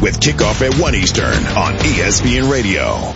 with kickoff at 1 Eastern on ESPN Radio.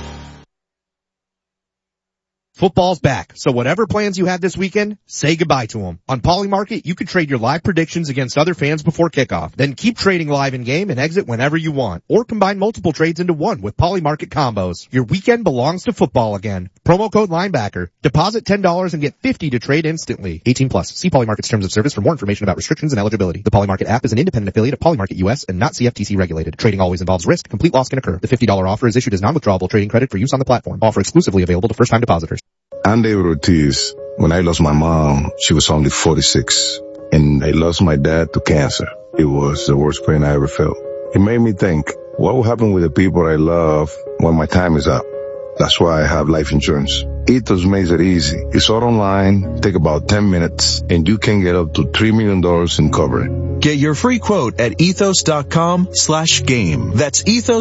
Football's back, so whatever plans you have this weekend, say goodbye to them. On Polymarket, you can trade your live predictions against other fans before kickoff. Then keep trading live in-game and exit whenever you want. Or combine multiple trades into one with Polymarket combos. Your weekend belongs to football again. Promo code linebacker. Deposit $10 and get $50 to trade instantly. 18 plus. See Polymarket's terms of service for more information about restrictions and eligibility. The Polymarket app is an independent affiliate of Polymarket US and not CFTC regulated. Trading always involves risk. Complete loss can occur. The $50 offer is issued as non-withdrawable trading credit for use on the platform. Offer exclusively available to first-time depositors. I'm David Ortiz. When I lost my mom, she was only 46, and I lost my dad to cancer. It was the worst pain I ever felt. It made me think, what will happen with the people I love when my time is up? That's why I have life insurance. Ethos makes it easy. It's all online, take about 10 minutes, and you can get up to $3 million in coverage. Get your free quote at ethos.com/game. That's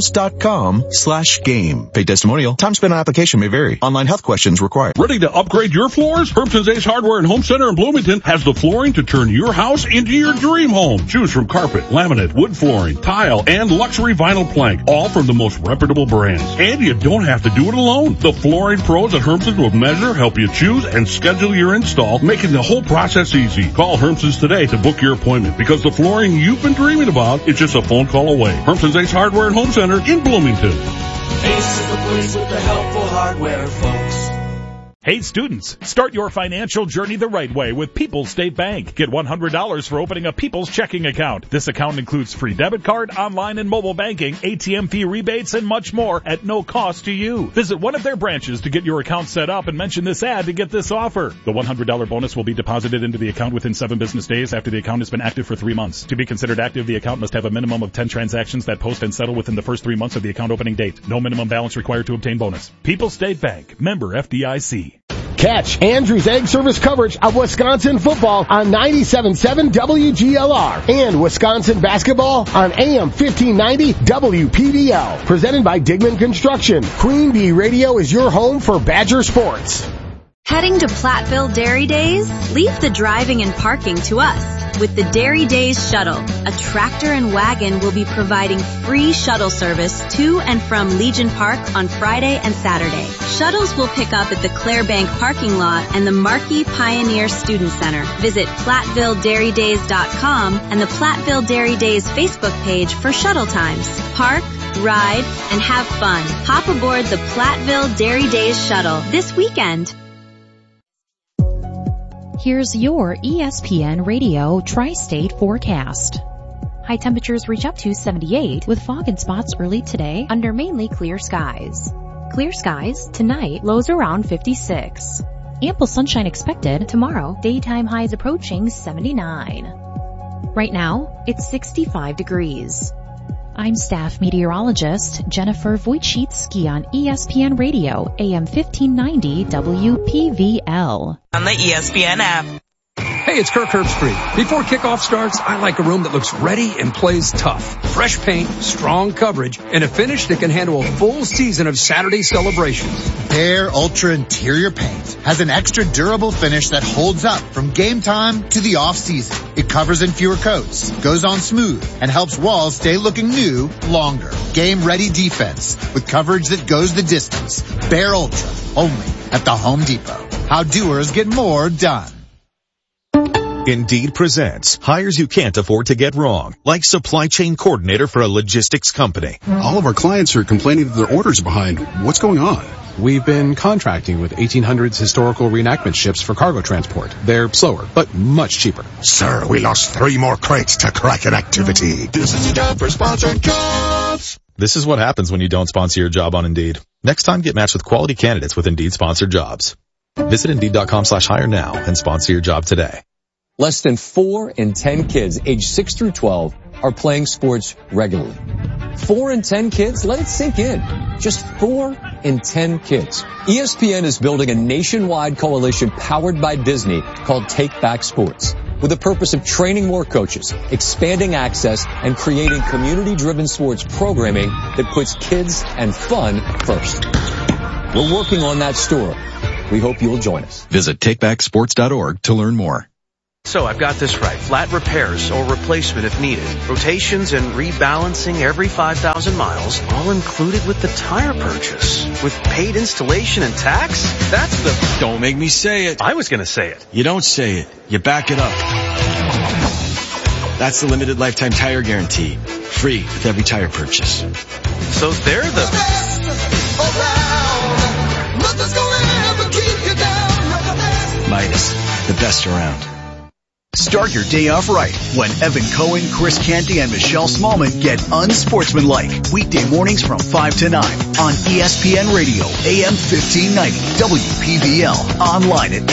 ethos.com/game. Paid testimonial. Time spent on application may vary. Online health questions required. Ready to upgrade your floors? Herbston's Ace Hardware and Home Center in Bloomington has the flooring to turn your house into your dream home. Choose from carpet, laminate, wood flooring, tile, and luxury vinyl plank, all from the most reputable brands. And you don't have to do it alone. The flooring pros at Herbston's will measure, help you choose, and schedule your install, making the whole process easy. Call Herbston's today to book your appointment, because the flooring you've been dreaming about is just a phone call away. Herbston's Ace Hardware and Home Center in Bloomington. Ace is the place with the helpful hardware, folks. Hey students, start your financial journey the right way with People's State Bank. Get $100 for opening a People's checking account. This account includes free debit card, online and mobile banking, ATM fee rebates, and much more at no cost to you. Visit one of their branches to get your account set up and mention this ad to get this offer. The $100 bonus will be deposited into the account within 7 business days after the account has been active for 3 months. To be considered active, the account must have a minimum of 10 transactions that post and settle within the first 3 months of the account opening date. No minimum balance required to obtain bonus. People's State Bank. Member FDIC. Catch Andrews Egg Service coverage of Wisconsin football on 97.7 WGLR and Wisconsin basketball on AM 1590 WPDL. Presented by Digman Construction. Queen Bee Radio is your home for Badger sports. Heading to Platteville Dairy Days? Leave the driving and parking to us. With the Dairy Days Shuttle, a tractor and wagon will be providing free shuttle service to and from Legion Park on Friday and Saturday. Shuttles will pick up at the Clare Bank parking lot and the Markey Pioneer Student Center. Visit PlatteVilleDairyDays.com and the Platteville Dairy Days Facebook page for shuttle times. Park, ride, and have fun. Hop aboard the Platteville Dairy Days Shuttle this weekend. Here's your ESPN Radio Tri-State forecast. High temperatures reach up to 78 with fog and spots early today under mainly clear skies. Clear skies tonight, lows around 56. Ample sunshine expected tomorrow, daytime highs approaching 79. Right now, it's 65 degrees. I'm staff meteorologist Jennifer Wojcicki on ESPN Radio, AM 1590 WPVL. On the ESPN app. Hey, it's Kirk Herbstreit. Before kickoff starts, I like a room that looks ready and plays tough. Fresh paint, strong coverage, and a finish that can handle a full season of Saturday celebrations. Behr Ultra Interior Paint has an extra durable finish that holds up from game time to the off-season. It covers in fewer coats, goes on smooth, and helps walls stay looking new longer. Game-ready defense with coverage that goes the distance. Behr Ultra, only at the Home Depot. How doers get more done. Indeed presents hires you can't afford to get wrong, like supply chain coordinator for a logistics company. All of our clients are complaining that their orders are behind. What's going on? We've been contracting with 1800s historical reenactment ships for cargo transport. They're slower, but much cheaper. Sir, we lost 3 more crates to Kraken activity. This is your job for sponsored jobs. This is what happens when you don't sponsor your job on Indeed. Next time, get matched with quality candidates with Indeed sponsored jobs. Visit Indeed.com/hire now and sponsor your job today. Less than 4 in 10 kids aged 6 through 12 are playing sports regularly. 4 in 10 kids? Let it sink in. Just 4 in 10 kids. ESPN is building a nationwide coalition powered by Disney called Take Back Sports, with the purpose of training more coaches, expanding access, and creating community-driven sports programming that puts kids and fun first. We're working on that story. We hope you'll join us. Visit TakeBackSports.org to learn more. So I've got this right. Flat repairs or replacement if needed. Rotations and rebalancing every 5,000 miles, all included with the tire purchase. With paid installation and tax? That's the... Don't make me say it. I was going to say it. You don't say it. You back it up. That's the limited lifetime tire guarantee. Free with every tire purchase. So they're the... Midas, the best around. Start your day off right when Evan Cohen, Chris Canty, and Michelle Smallman get unsportsmanlike. Weekday mornings from 5 to 9 on ESPN Radio, AM 1590, WPVL. Online at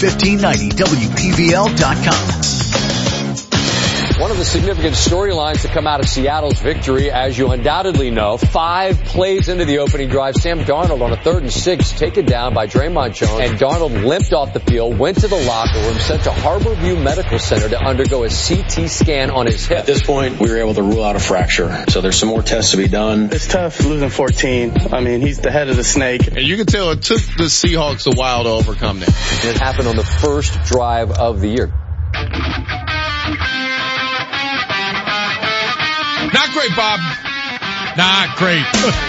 AM1590WPVL.com. One of the significant storylines to come out of Seattle's victory, as you undoubtedly know, 5 plays into the opening drive, Sam Darnold on a 3rd and 6, taken down by Draymond Jones, and Darnold limped off the field, went to the locker room, sent to Harborview Medical Center to undergo a CT scan on his hip. At this point, we were able to rule out a fracture, so there's some more tests to be done. It's tough losing 14. I mean, he's the head of the snake. And you can tell it took the Seahawks a while to overcome that. And it happened on the first drive of the year. Not great, Bob. Not great.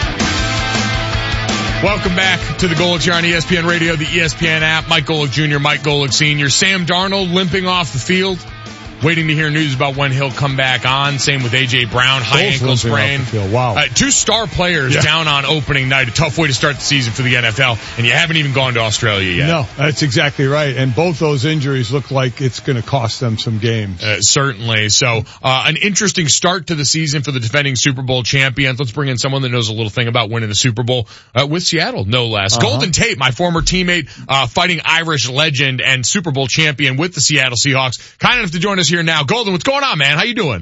Welcome back to the Golic here on ESPN Radio, the ESPN app. Mike Golic Jr., Mike Golic Sr. Sam Darnold limping off the field. Waiting to hear news about when he'll come back on. Same with A.J. Brown, high ankle sprain. Wow. 2 star players down on opening night. A tough way to start the season for the NFL. And you haven't even gone to Australia yet. No, that's exactly right. And both those injuries look like it's going to cost them some games. Certainly. So, an interesting start to the season for the defending Super Bowl champions. Let's bring in someone that knows a little thing about winning the Super Bowl, with Seattle, no less. Golden Tate, my former teammate, fighting Irish legend and Super Bowl champion with the Seattle Seahawks. Kind enough to join us here now. Golden, what's going on, man? How you doing?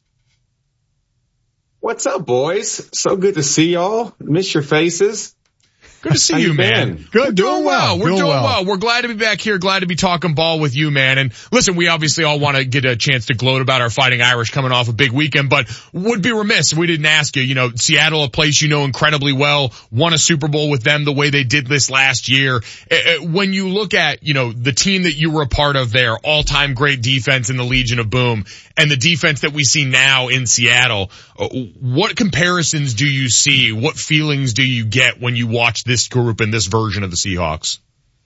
What's up, boys? So good to see y'all. Miss your faces. Good to see you, man. Good. Doing well. We're doing well. We're glad to be back here. Glad to be talking ball with you, man. And listen, we obviously all want to get a chance to gloat about our Fighting Irish coming off a big weekend, but would be remiss if we didn't ask you. You know, Seattle, a place you know incredibly well, won a Super Bowl with them the way they did this last year. When you look at, you know, the team that you were a part of there, all-time great defense in the Legion of Boom, and the defense that we see now in Seattle, what comparisons do you see? What feelings do you get when you watch this group and this version of the Seahawks?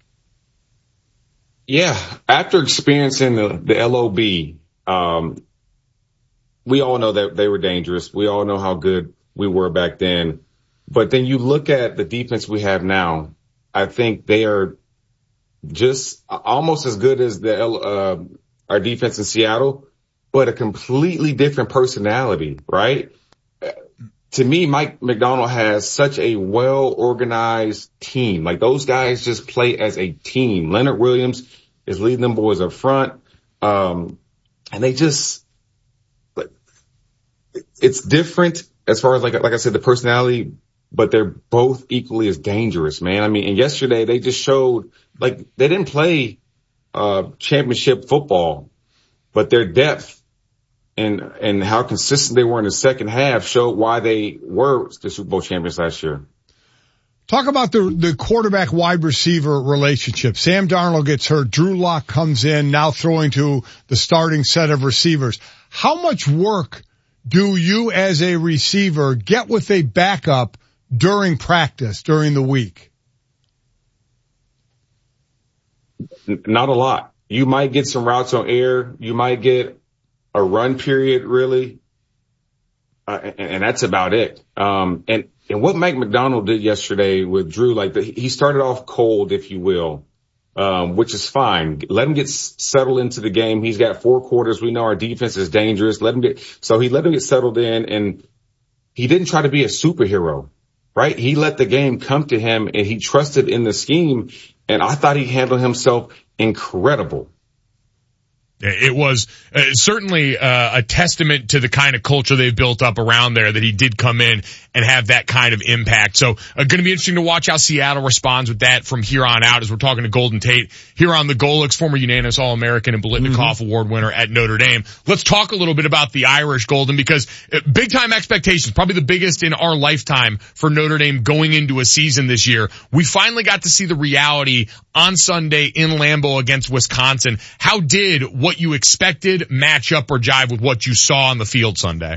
Yeah, after experiencing the LOB, we all know that they were dangerous. We all know how good we were back then. But then you look at the defense we have now, I think they are just almost as good as our defense in Seattle, but a completely different personality, right? To me, Mike Macdonald has such a well-organized team. Like, those guys just play as a team. Leonard Williams is leading them boys up front. And they just, it's different as far as, like I said, the personality, but they're both equally as dangerous, man. I mean, and yesterday they just showed, like, they didn't play championship football, but their depth and how consistent they were in the second half showed why they were the Super Bowl champions last year. Talk about the quarterback wide receiver relationship. Sam Darnold gets hurt. Drew Lock comes in, now throwing to the starting set of receivers. How much work do you as a receiver get with a backup during practice, during the week? Not a lot. You might get some routes on air. You might get a run period, really. And that's about it. And what Mike Macdonald did yesterday with Drew, like, he started off cold, if you will, which is fine. Let him get settled into the game. He's got 4 quarters. We know our defense is dangerous. He let him get settled in, and he didn't try to be a superhero, right? He let the game come to him, and he trusted in the scheme. And I thought he handled himself incredible. It was certainly a testament to the kind of culture they've built up around there that he did come in and have that kind of impact. So going to be interesting to watch how Seattle responds with that from here on out as we're talking to Golden Tate here on the Golics, former unanimous All-American and Biletnikoff Award winner at Notre Dame. Let's talk a little bit about the Irish, Golden, because big-time expectations, probably the biggest in our lifetime for Notre Dame going into a season this year. We finally got to see the reality on Sunday in Lambeau against Wisconsin. How did what what you expected match up or jive with what you saw on the field Sunday?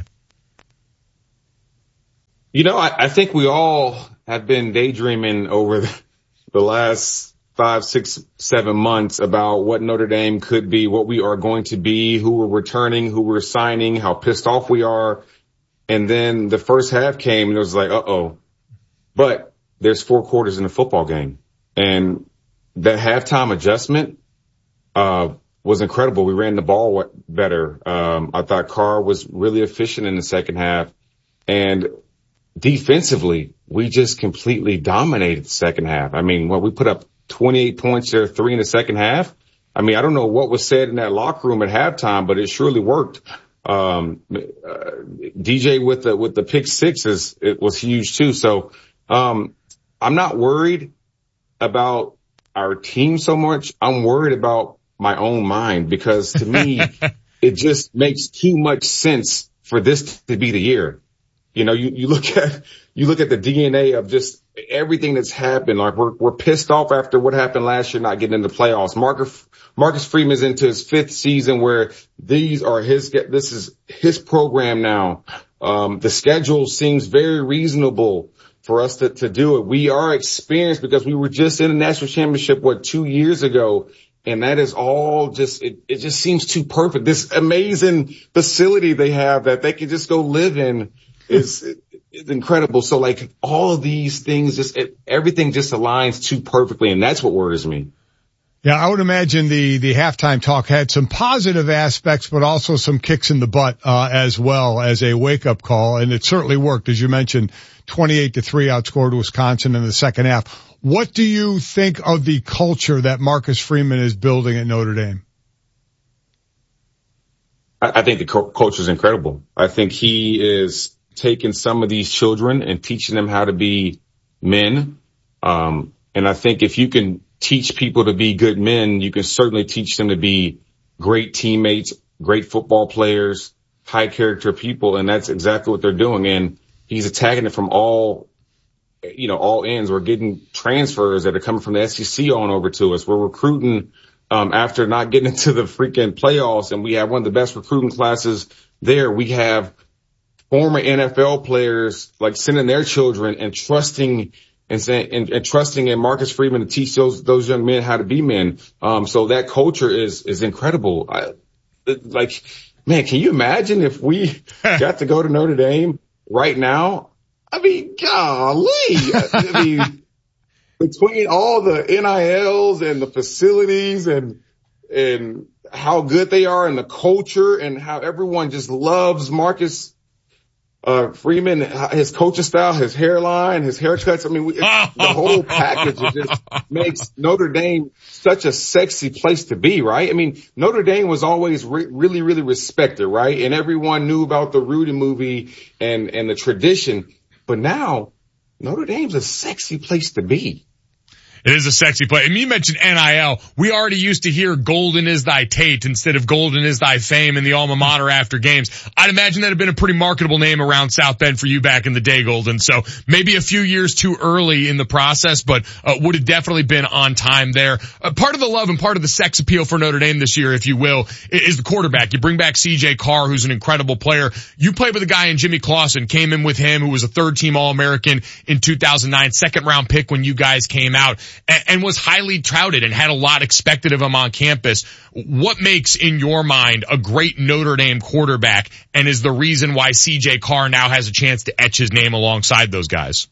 You know, I think we all have been daydreaming over the last 5, 6, 7 months about what Notre Dame could be, what we are going to be, who we're returning, who we're signing, how pissed off we are. And then the first half came and it was like, uh-oh. But there's 4 quarters in a football game. And that halftime adjustment was incredible. We ran the ball better. I thought Carr was really efficient in the second half. And defensively, we just completely dominated the second half. I mean, we put up 28 points there, 3 in the second half. I mean, I don't know what was said in that locker room at halftime, but it surely worked. DJ with the pick sixes, it was huge too. So, I'm not worried about our team so much. I'm worried about my own mind because to me, it just makes too much sense for this to be the year. You know, you look at the DNA of just everything that's happened. Like we're pissed off after what happened last year, not getting into the playoffs. Marcus Freeman's into his 5th season where this is his program now. The schedule seems very reasonable for us to do it. We are experienced because we were just in a national championship, 2 years ago. And that is all just, it just seems too perfect. This amazing facility they have that they can just go live in is incredible. So like all of these things, everything just aligns too perfectly. And that's what worries me. Yeah, I would imagine the halftime talk had some positive aspects, but also some kicks in the butt, as well as a wake up call. And it certainly worked. As you mentioned, 28-3 outscored Wisconsin in the second half. What do you think of the culture that Marcus Freeman is building at Notre Dame? I think the culture is incredible. I think he is taking some of these children and teaching them how to be men. And I think if you can teach people to be good men, you can certainly teach them to be great teammates, great football players, high character people. And that's exactly what they're doing. And he's attacking it from all ends. We're getting transfers that are coming from the SEC on over to us. We're recruiting, after not getting into the freaking playoffs, and we have one of the best recruiting classes there. We have former NFL players like sending their children and trusting in Marcus Freeman to teach those young men how to be men. So that culture is incredible. Man, can you imagine if we got to go to Notre Dame right now? I mean, golly. I mean, between all the NILs and the facilities and how good they are and the culture and how everyone just loves Marcus Freeman, his coaching style, his hairline, his haircuts. I mean, the whole package just makes Notre Dame such a sexy place to be, right? I mean, Notre Dame was always really, really respected, right? And everyone knew about the Rudy movie and the tradition. But now Notre Dame's a sexy place to be. It is a sexy play. And you mentioned NIL. We already used to hear golden is thy Tate instead of golden is thy fame in the alma mater after games. I'd imagine that had been a pretty marketable name around South Bend for you back in the day, Golden. So maybe a few years too early in the process, but would have definitely been on time there. Part of the love and part of the sex appeal for Notre Dame this year, if you will, is the quarterback. You bring back CJ Carr, who's an incredible player. You played with a guy in Jimmy Clausen, came in with him, who was a 3rd-team All-American in 2009, 2nd-round pick when you guys came out. And was highly touted and had a lot expected of him on campus. What makes, in your mind, a great Notre Dame quarterback, and is the reason why CJ Carr now has a chance to etch his name alongside those guys?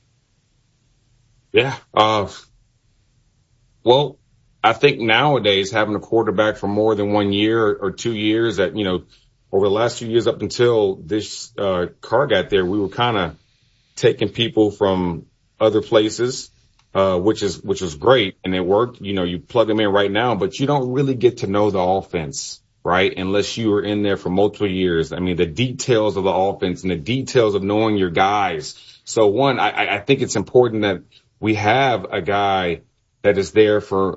Yeah. Well, I think nowadays having a quarterback for more than 1 year or 2 years that, over the last few years up until this Carr got there, we were kind of taking people from other places. Which is great, and it worked. You plug them in right now, but you don't really get to know the offense, right? Unless you were in there for multiple years. I mean, the details of the offense and the details of knowing your guys. So one, I think it's important that we have a guy that is there for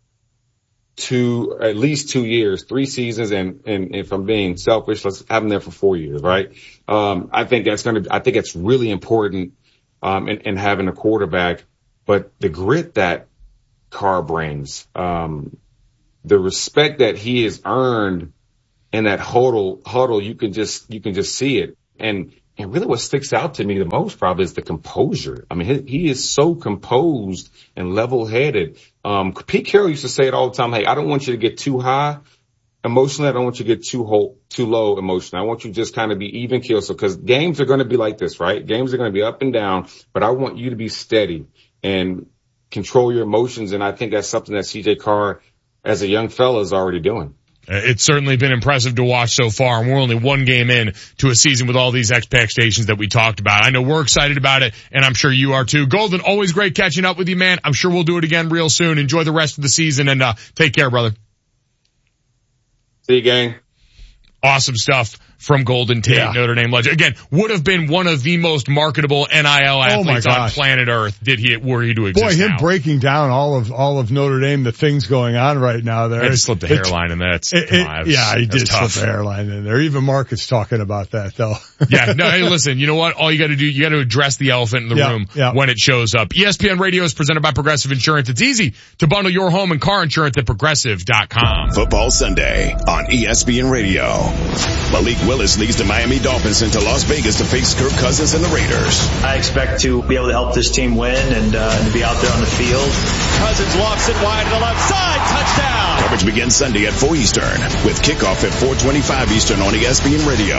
at least 2 years, 3 seasons. And if I'm being selfish, let's have him there for 4 years, right? I think it's really important, in having a quarterback. But the grit that Carr brings, the respect that he has earned in that huddle, you can just see it. And really what sticks out to me the most probably is the composure. I mean, he is so composed and level-headed. Pete Carroll used to say it all the time. Hey, I don't want you to get too high emotionally. I don't want you to get too low emotionally. I want you to just kind of be even keel. So, cause games are going to be like this, right? Games are going to be up and down, but I want you to be steady and control your emotions. And I think that's something that CJ Carr as a young fella is already doing. It's certainly been impressive to watch so far, and we're only one game in to a season with all these expectations that we talked about. I know we're excited about it, and I'm sure you are too. Golden, always great catching up with you, man. I'm sure we'll do it again real soon. Enjoy the rest of the season, and take care, brother. See you, gang. Awesome stuff from Golden Tate, Notre Dame legend. Again, would have been one of the most marketable NIL athletes on planet Earth were he to exist. Boy, him breaking down all of Notre Dame, the things going on right now there. I just slipped the hairline in that. He did slip the hairline in there. Even Marcus talking about that though. Yeah, no, hey, listen, you know what? All you gotta do, you gotta address the elephant in the room when it shows up. ESPN Radio is presented by Progressive Insurance. It's easy to bundle your home and car insurance at Progressive.com. Football Sunday on ESPN Radio. Malik Willis leads the Miami Dolphins into Las Vegas to face Kirk Cousins and the Raiders. I expect to be able to help this team win and to be out there on the field. Cousins lofts it wide to the left side. Touchdown. Coverage begins Sunday at 4 Eastern with kickoff at 4:25 Eastern on ESPN Radio.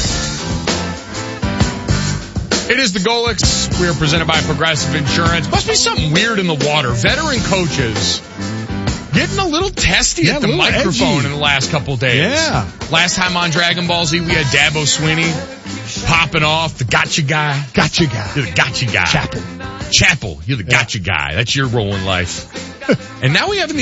It is the Golix. We are presented by Progressive Insurance. Must be something weird in the water. Veteran coaches getting a little testy at the microphone edgy in the last couple days. Yeah. Last time on Dragon Ball Z, we had Dabo Swinney popping off, the gotcha guy. Gotcha guy. You're the gotcha guy. Chapel. You're the gotcha guy. That's your role in life. And now we have in the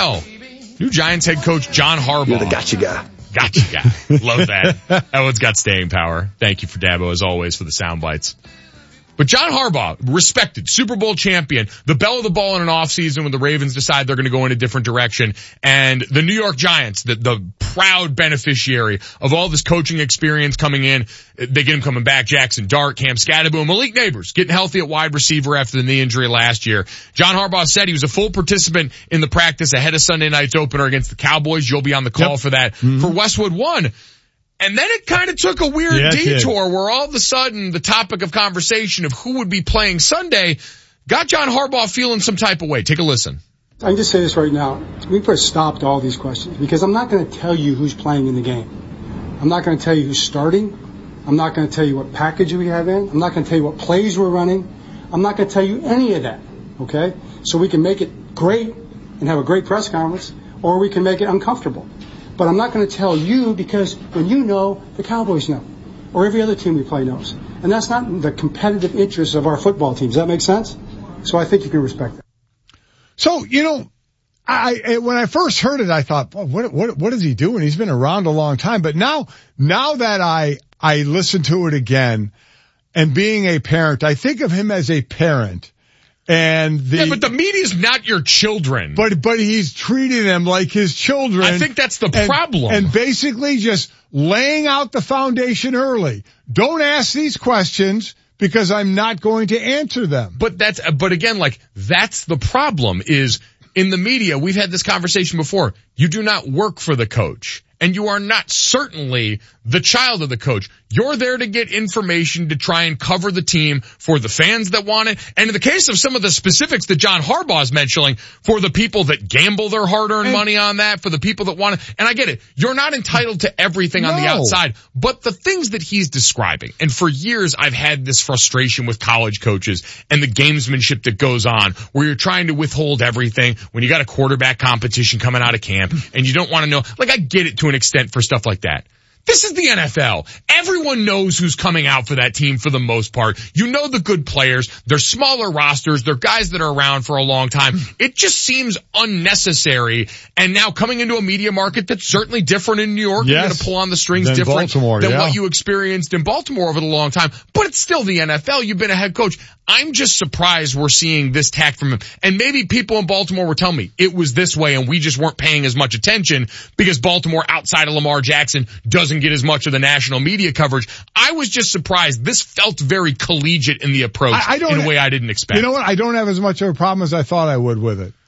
NFL, new Giants head coach John Harbaugh. You're the gotcha guy. Gotcha guy. Love that. That one's got staying power. Thank you for Dabo, as always, for the sound bites. But John Harbaugh, respected, Super Bowl champion, the belle of the ball in an offseason when the Ravens decide they're going to go in a different direction. And the New York Giants, the proud beneficiary of all this coaching experience coming in, they get him coming back. Jackson Dart, Cam Skattebo, Malik Neighbors getting healthy at wide receiver after the knee injury last year. John Harbaugh said he was a full participant in the practice ahead of Sunday night's opener against the Cowboys. You'll be on the call for that for Westwood One. And then it kind of took a weird detour where all of a sudden the topic of conversation of who would be playing Sunday got John Harbaugh feeling some type of way. Take a listen. I can just say this right now. We put a stop to all these questions because I'm not going to tell you who's playing in the game. I'm not going to tell you who's starting. I'm not going to tell you what package we have in. I'm not going to tell you what plays we're running. I'm not going to tell you any of that, okay? So we can make it great and have a great press conference, or we can make it uncomfortable. But I'm not going to tell you because when you know, the Cowboys know, or every other team we play knows. And that's not the competitive interests of our football team. Does that make sense? So I think you can respect that. So, you know, when I first heard it, I thought, well, what is he doing? He's been around a long time. But now that I listen to it again, and being a parent, I think of him as a parent. And but the media's not your children. But he's treating them like his children. I think that's the problem. And basically just laying out the foundation early. Don't ask these questions because I'm not going to answer them. But again, like, that's the problem is in the media, we've had this conversation before. You do not work for the coach. And you are not certainly the child of the coach. You're there to get information to try and cover the team for the fans that want it. And in the case of some of the specifics that John Harbaugh is mentioning, for the people that gamble their hard-earned money on that, for the people that want it. And I get it. You're not entitled to everything on the outside. But the things that he's describing, and for years I've had this frustration with college coaches and the gamesmanship that goes on, where you're trying to withhold everything when you got a quarterback competition coming out of camp and you don't want to know. Like, I get it to an extent for stuff like that. This is the NFL. Everyone knows who's coming out for that team for the most part. You know the good players. They're smaller rosters. They're guys that are around for a long time. It just seems unnecessary. And now coming into a media market that's certainly different in New York, you're going to pull on the strings different than what you experienced in Baltimore over the long time. But it's still the NFL. You've been a head coach. I'm just surprised we're seeing this tack from him. And maybe people in Baltimore were telling me it was this way and we just weren't paying as much attention because Baltimore, outside of Lamar Jackson, doesn't get as much of the national media coverage. I was just surprised. This felt very collegiate in the approach in a way I didn't expect. You know what? I don't have as much of a problem as I thought I would with it.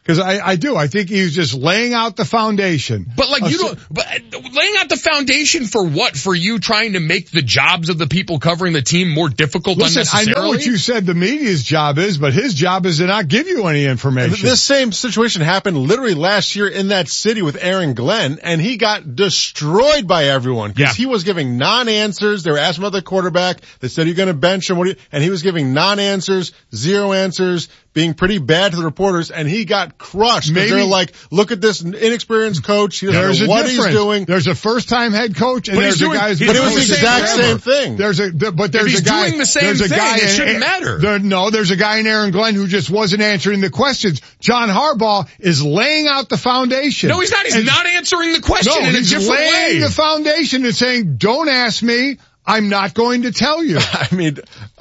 Because I do. I think he was just laying out the foundation. But like but laying out the foundation for what? For you trying to make the jobs of the people covering the team more difficult unnecessarily? I know what you said the media's job is, but his job is to not give you any information. This same situation happened literally last year in that city with Aaron Glenn, and he got destroyed by everyone because he was giving non-answers. They were asking about the quarterback. They said, you're going to bench him. And he was giving non-answers, zero answers, being pretty bad to the reporters, and he got crushed. They're like, look at this inexperienced coach. He doesn't know what he's doing. There's a first-time head coach, and there's a guy who's but it was the exact same thing. There's a guy doing the same thing. It shouldn't matter. There's a guy in Aaron Glenn who just wasn't answering the questions. John Harbaugh is laying out the foundation. No, he's not. He's not answering the question in a different way. He's laying the foundation and saying, don't ask me. I'm not going to tell you. I mean,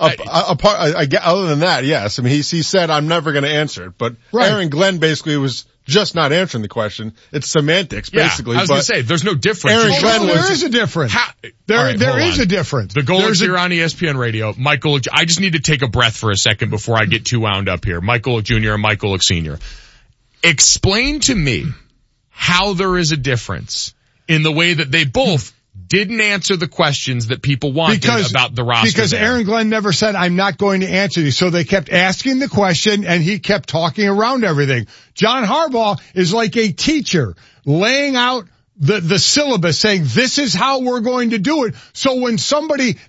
other than that, yes. I mean, he said, I'm never going to answer it. But Aaron Glenn basically was just not answering the question. It's semantics, basically. I was going to say, there's no difference. There is a difference. There is a difference. The Golics here on ESPN Radio. Mike Golic, I just need to take a breath for a second before I get too wound up here. Mike Golic Jr. and Mike Golic Sr. Explain to me how there is a difference in the way that they both didn't answer the questions that people wanted about the roster. Because Aaron Glenn never said, I'm not going to answer you. So they kept asking the question, and he kept talking around everything. John Harbaugh is like a teacher laying out the syllabus, saying this is how we're going to do it. So when some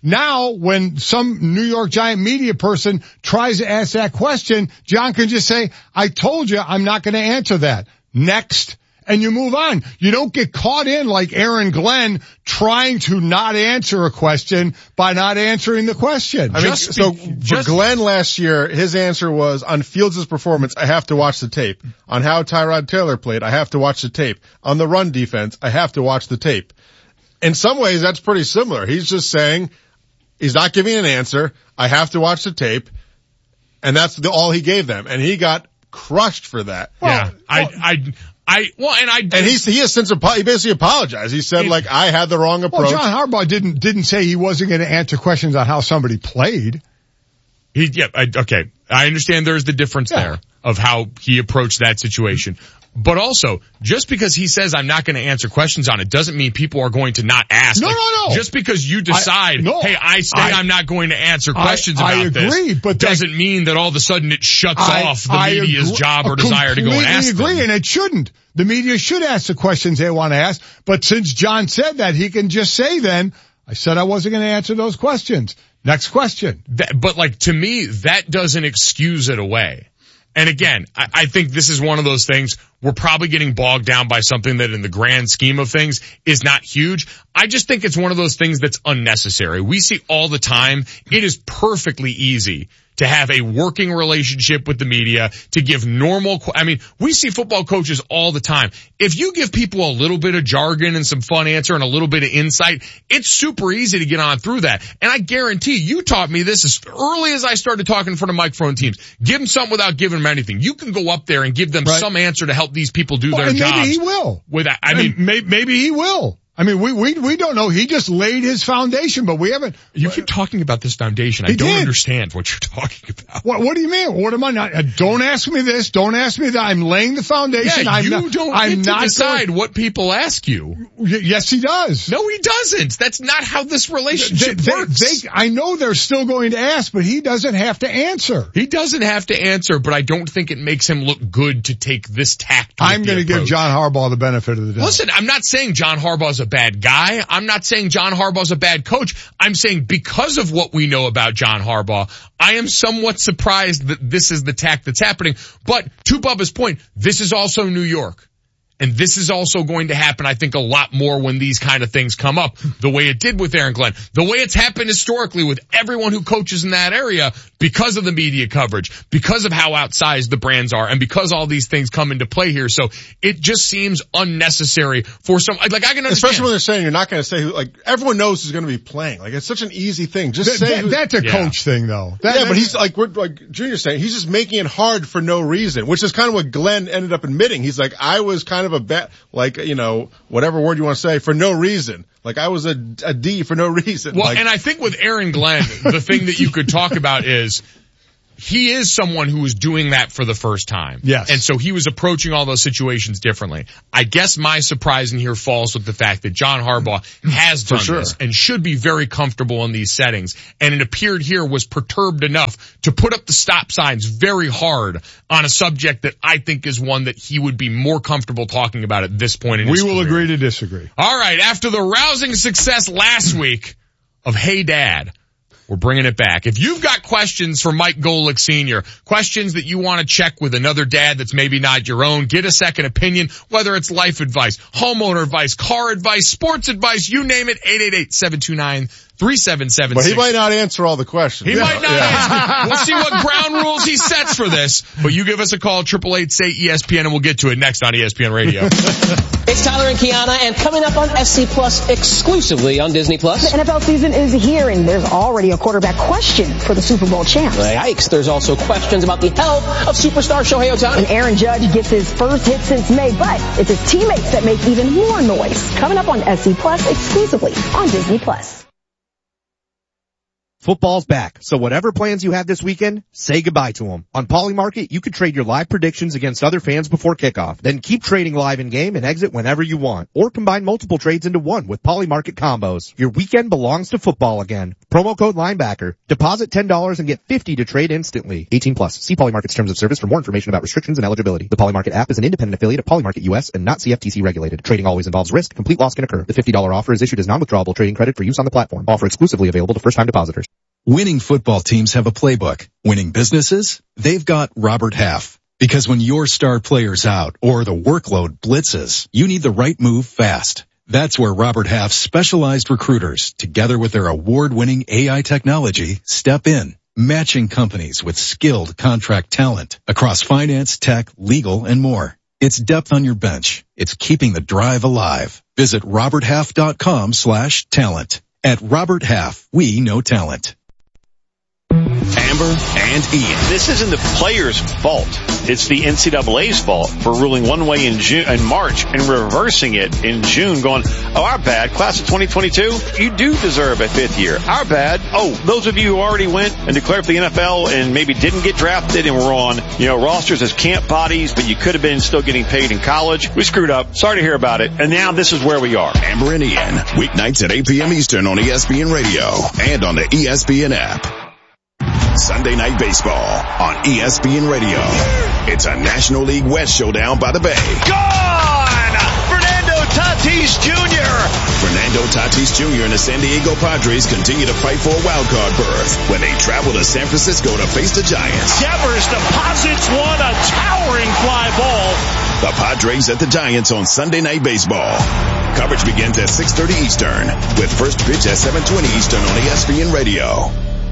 New York Giant media person tries to ask that question, John can just say, I told you I'm not going to answer that. Next. And you move on. You don't get caught in like Aaron Glenn trying to not answer a question by not answering the question. For Glenn last year, his answer was, on Fields' performance, I have to watch the tape. On how Tyrod Taylor played, I have to watch the tape. On the run defense, I have to watch the tape. In some ways, that's pretty similar. He's just saying, he's not giving an answer. I have to watch the tape. And that's all he gave them. And he got crushed for that. He has since he basically apologized. He said, I had the wrong approach. Well, John Harbaugh didn't say he wasn't going to answer questions on how somebody played. Okay. I understand there's the difference there of how he approached that situation. But also, just because he says I'm not going to answer questions on it doesn't mean people are going to not ask. No. Just because you decide, I'm not going to answer questions about this. I agree, but doesn't mean that all of a sudden it shuts off the media's job or desire to go and ask them. I agree, and it shouldn't. The media should ask the questions they want to ask. But since John said that, he can just say then, I said I wasn't going to answer those questions. Next question. But to me, that doesn't excuse it away. And again, I think this is one of those things, we're probably getting bogged down by something that in the grand scheme of things is not huge. I just think it's one of those things that's unnecessary. We see all the time, it is perfectly easy to have a working relationship with the media, to give we see football coaches all the time. If you give people a little bit of jargon and some fun answer and a little bit of insight, it's super easy to get on through that. And I guarantee you taught me this as early as I started talking in front of microphone teams. Give them something without giving them anything. You can go up there and give them some answer to help these people do their jobs. Maybe he will. Maybe he will. I mean, we don't know. He just laid his foundation, but we haven't. You keep talking about this foundation. I don't understand what you're talking about. What do you mean? What am I not? Don't ask me this. Don't ask me that. I'm laying the foundation. Yeah, you don't get to decide what people ask you. Yes, he does. No, he doesn't. That's not how this relationship works. I know they're still going to ask, but he doesn't have to answer. He doesn't have to answer, but I don't think it makes him look good to take this tact. I'm going to give John Harbaugh the benefit of the doubt. Listen, I'm not saying John Harbaugh's a bad guy. I'm not saying John Harbaugh's a bad coach. I'm saying because of what we know about John Harbaugh, I am somewhat surprised that this is the tact that's happening. But to Bubba's point, this is also New York. And this is also going to happen, I think, a lot more when these kind of things come up, the way it did with Aaron Glenn, the way it's happened historically with everyone who coaches in that area because of the media coverage, because of how outsized the brands are, and because all these things come into play here. So it just seems unnecessary for some, I can understand. Especially when they're saying you're not going to say who, everyone knows who's going to be playing. It's such an easy thing. Just say that's a coach thing, though. But he's like Junior's saying, he's just making it hard for no reason, which is kind of what Glenn ended up admitting. He's like, I was kind of a bet, whatever word you want to say, for no reason. I was a D for no reason. Well, and I think with Aaron Glenn, the thing that you could talk about is he is someone who was doing that for the first time. Yes. And so he was approaching all those situations differently. I guess my surprise in here falls with the fact that John Harbaugh has done this and should be very comfortable in these settings. And it appeared here was perturbed enough to put up the stop signs very hard on a subject that I think is one that he would be more comfortable talking about at this point in his career. We will agree to disagree. All right. After the rousing success last week of Hey Dad, we're bringing it back. If you've got questions for Mike Golick Sr., questions that you want to check with another dad that's maybe not your own, get a second opinion, whether it's life advice, homeowner advice, car advice, sports advice, you name it, 888-729-3776. But he might not answer all the questions. He might not answer. We'll see what ground rules he sets for this. But you give us a call, 888-SAY-ESPN, and we'll get to it next on ESPN Radio. It's Tyler and Kiana, and coming up on SC Plus exclusively on Disney Plus. The NFL season is here, and there's already a quarterback question for the Super Bowl champs. Yikes, there's also questions about the health of superstar Shohei Ohtani. And Aaron Judge gets his first hit since May, but it's his teammates that make even more noise. Coming up on SC Plus exclusively on Disney Plus. Football's back, so whatever plans you have this weekend, say goodbye to them. On Polymarket, you can trade your live predictions against other fans before kickoff. Then keep trading live in-game and exit whenever you want. Or combine multiple trades into one with Polymarket combos. Your weekend belongs to football again. Promo code linebacker. Deposit $10 and get $50 to trade instantly. 18 plus. See Polymarket's terms of service for more information about restrictions and eligibility. The Polymarket app is an independent affiliate of Polymarket US and not CFTC regulated. Trading always involves risk. Complete loss can occur. The $50 offer is issued as non-withdrawable trading credit for use on the platform. Offer exclusively available to first-time depositors. Winning football teams have a playbook. Winning businesses? They've got Robert Half. Because when your star player's out or the workload blitzes, you need the right move fast. That's where Robert Half's specialized recruiters, together with their award-winning AI technology, step in, matching companies with skilled contract talent across finance, tech, legal, and more. It's depth on your bench. It's keeping the drive alive. Visit roberthalf.com/talent. At Robert Half, we know talent. Amber and Ian. This isn't the players' fault. It's the NCAA's fault for ruling one way in March and reversing it in June, going, oh, our bad, class of 2022, you do deserve a fifth year. Our bad. Oh, those of you who already went and declared for the NFL and maybe didn't get drafted and were on, rosters as camp bodies, but you could have been still getting paid in college. We screwed up. Sorry to hear about it. And now this is where we are. Amber and Ian, weeknights at 8 p.m. Eastern on ESPN Radio and on the ESPN app. Sunday Night Baseball on ESPN Radio. It's a National League West showdown by the Bay. Gone! Fernando Tatis Jr. Fernando Tatis Jr. and the San Diego Padres continue to fight for a wild card berth when they travel to San Francisco to face the Giants. Devers deposits one, a towering fly ball. The Padres at the Giants on Sunday Night Baseball. Coverage begins at 6:30 Eastern with first pitch at 7:20 Eastern on ESPN Radio.